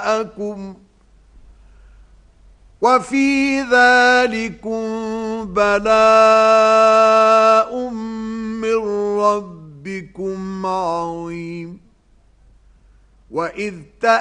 معكم وفي ذلكم بلاء من ربكم عظيم وإذ